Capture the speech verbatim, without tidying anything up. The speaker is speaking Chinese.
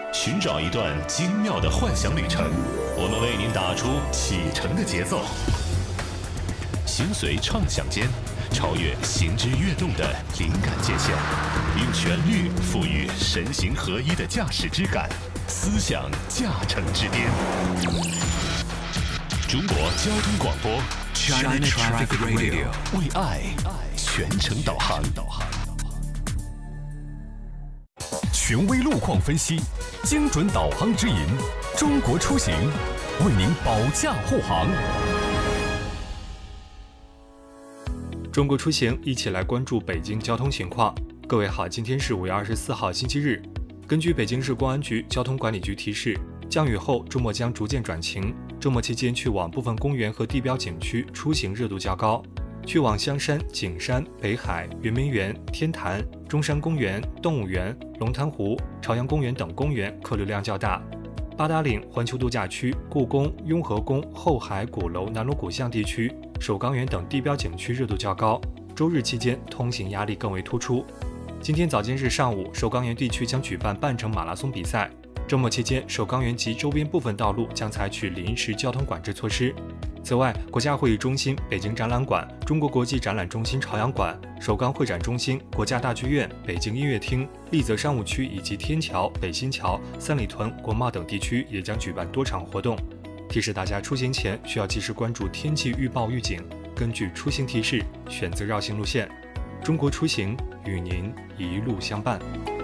寻找一段精妙的幻想旅程，我们为您打出启程的节奏。心随畅想间，超越行之跃动的灵感界限，用旋律赋予神形合一的驾驶之感，思想驾乘之巅。中国交通广播 China Traffic Radio 为爱全程导航。 权威路况分析，精准导航指引，中国出行为您保驾护航。 中国出行，一起来关注北京交通情况。各位好，今天是五月二十四号，星期日。根据北京市公安局交通管理局提示，降雨后周末将逐渐转晴，周末期间去往部分公园和地标景区出行热度较高。去往香山、景山、北海、圆明园、天坛、中山公园、动物园、龙潭湖、朝阳公园等公园客流量较大。八达岭环球度假区、故宫、雍和宫、后海、鼓楼、南锣鼓巷地区、首钢园等地标景区热度较高，周日期间通行压力更为突出。今天早间日上午，首钢园地区将举办半程马拉松比赛。周末期间，首钢园及周边部分道路将采取临时交通管制措施。此外，国家会议中心、北京展览馆、中国国际展览中心朝阳馆、首钢会展中心、国家大剧院、北京音乐厅、丽泽商务区以及天桥、北新桥、三里屯、国贸等地区也将举办多场活动。提示大家出行前需要及时关注天气预报预警，根据出行提示选择绕行路线。中国出行与您一路相伴。